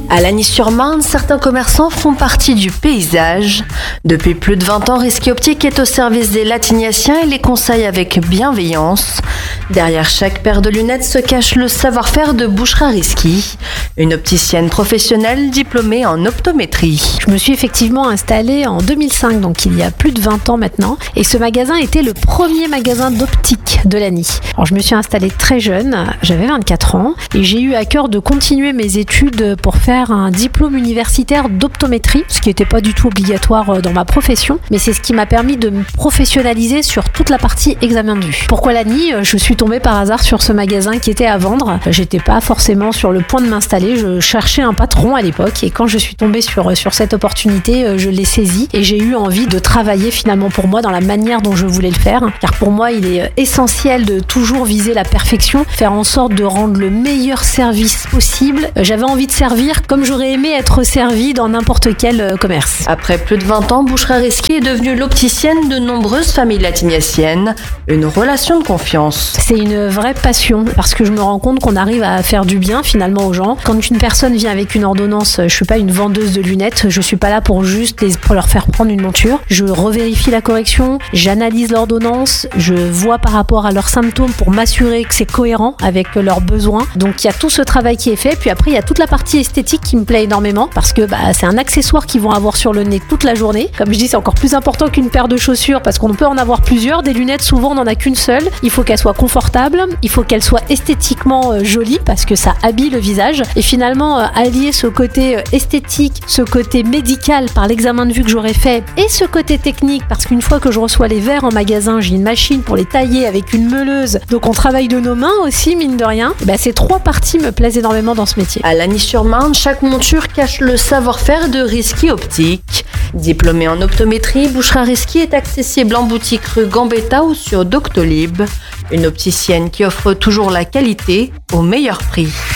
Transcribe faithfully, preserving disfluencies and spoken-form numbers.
À Lagny-sur-Marne, certains commerçants font partie du paysage. Depuis plus de vingt ans, Risqué Optique est au service des Latiniaciens et les conseille avec bienveillance. Derrière chaque paire de lunettes se cache le savoir-faire de Bouchra Risky, une opticienne professionnelle diplômée en optométrie. Je me suis effectivement installée en deux mille cinq, donc il y a plus de vingt ans maintenant, et ce magasin était le premier magasin d'optique de Lagny. Alors je me suis installée très jeune, j'avais vingt-quatre ans, et j'ai eu à cœur de continuer mes études pour faire un diplôme universitaire d'optométrie, ce qui n'était pas du tout obligatoire dans ma profession, mais c'est ce qui m'a permis de me professionnaliser sur toute la partie examen de vue. Pourquoi Lagny ? Je suis tombée par hasard sur ce magasin qui était à vendre. J'étais pas forcément sur le point de m'installer, je cherchais un patron à l'époque, et quand je suis tombée sur, sur cette opportunité, je l'ai saisie et j'ai eu envie de travailler finalement pour moi dans la manière dont je voulais le faire, car pour moi il est essentiel de toujours viser la perfection, faire en sorte de rendre le meilleur service possible. J'avais envie de servir comme j'aurais aimé être servie dans n'importe quel commerce. Après plus de vingt ans, Bouchra Risky est devenue l'opticienne de nombreuses familles latiniaciennes. Une relation de confiance. C'est une vraie passion parce que je me rends compte qu'on arrive à faire du bien finalement aux gens. Quand une personne vient avec une ordonnance, je suis pas une vendeuse de lunettes, je suis pas là pour juste les, pour leur faire prendre une monture. Je revérifie la correction, j'analyse l'ordonnance, je vois par rapport à leurs symptômes pour m'assurer que c'est cohérent avec leurs besoins. Donc il y a tout ce travail qui est fait, puis après il y a toute la partie esthétique qui me plaît énormément parce que bah, c'est un accessoire qu'ils vont avoir sur le nez toute la journée. Comme je dis, c'est encore plus important qu'une paire de chaussures parce qu'on peut en avoir plusieurs. Des lunettes, souvent on n'en a qu'une seule. Il faut qu'elle soit confortable, il faut qu'elle soit esthétiquement euh, jolie parce que ça habille le visage. Et finalement, euh, allier ce côté euh, esthétique, ce côté médical par l'examen de vue que j'aurais fait et ce côté technique parce qu'une fois que je reçois les verres en magasin, j'ai une machine pour les tailler avec une meuleuse. Donc on travaille de nos mains aussi, mine de rien. Et bah, ces trois parties me plaisent énormément dans ce métier. À Lagny-sur-Marne, chaque monture cache le savoir-faire de Risqué Optique. Diplômée en optométrie, Bouchra Risky est accessible en boutique rue Gambetta ou sur Doctolib. Une opticienne qui offre toujours la qualité au meilleur prix.